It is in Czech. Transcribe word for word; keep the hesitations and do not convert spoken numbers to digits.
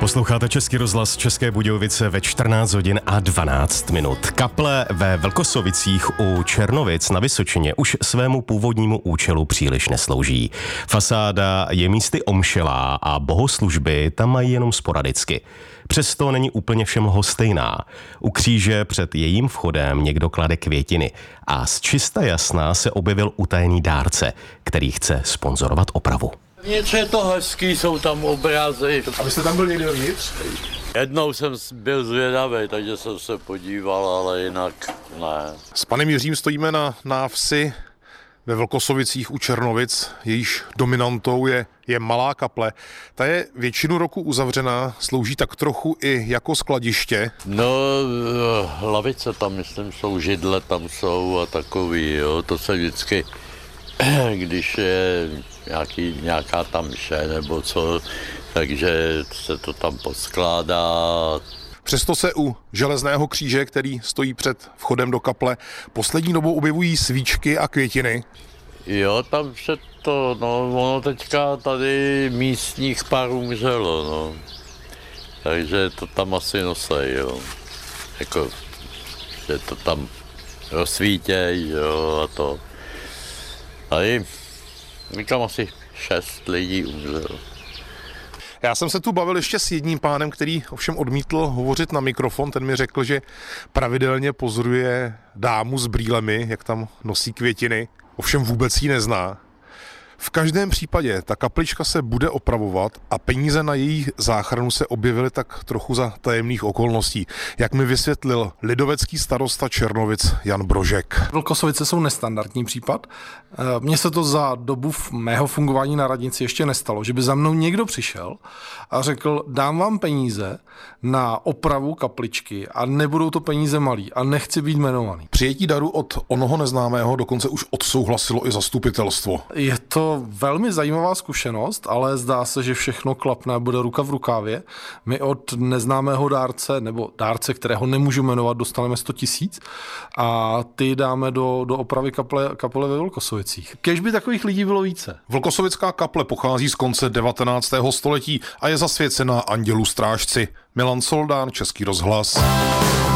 Posloucháte Český rozhlas České Budějovice ve čtrnáct hodin a dvanáct minut. Kaple ve Velkosovicích u Černovic na Vysočině už svému původnímu účelu příliš neslouží. Fasáda je místy omšelá a bohoslužby tam mají jenom sporadicky. Přesto není úplně všem lhostejná. U kříže před jejím vchodem někdo klade květiny a z čista jasná se objevil utajený dárce, který chce sponzorovat opravu. Něco je to hezký, jsou tam obrazy. A vy jste tam byl někdy dovnitř? Jednou jsem byl zvědavý, takže jsem se podíval, ale jinak ne. S panem Jiřím stojíme na návsi ve Velkosovicích u Černovic, jejíž dominantou je, je malá kaple. Ta je většinu roku uzavřená, slouží tak trochu i jako skladiště. No, lavice tam, myslím, jsou židle, tam jsou a takový, jo, to se vždycky, když je nějaký, nějaká tam mše nebo co, takže se to tam poskládá. Přesto se u železného kříže, který stojí před vchodem do kaple, poslední dobou objevují svíčky a květiny. Jo, tam se to, no, ono teďka tady místních pár umřelo, no. Takže to tam asi nosej, jo. Jako, že to tam rozsvítěj, jo, a to. Tady, říkám, asi šest lidí umřelo. Já jsem se tu bavil ještě s jedním pánem, který ovšem odmítl hovořit na mikrofon. Ten mi řekl, že pravidelně pozoruje dámu s brýlemi, jak tam nosí květiny. Ovšem vůbec ji nezná. V každém případě ta kaplička se bude opravovat a peníze na její záchranu se objevily tak trochu za tajemných okolností. Jak mi vysvětlil lidovecký starosta Černovic Jan Brožek. Velkosovice jsou nestandardní případ. Mně se to za dobu mého fungování na radnici ještě nestalo, že by za mnou někdo přišel a řekl, dám vám peníze na opravu kapličky a nebudou to peníze malý a nechci být jmenovaný. Přijetí daru od onoho neznámého dokonce už odsouhlasilo i zastupitelstvo. Je to velmi zajímavá zkušenost, ale zdá se, že všechno klapne a bude ruka v rukávě. My od neznámého dárce, nebo dárce, kterého nemůžu jmenovat, dostaneme sto tisíc a ty dáme do, do opravy kaple, kaple ve Velkosovicích. Kéž by takových lidí bylo více. Velkosovická kaple pochází z konce devatenáctého století a je zasvěcena Andělu Strážci. Milan Soldán, Český rozhlas.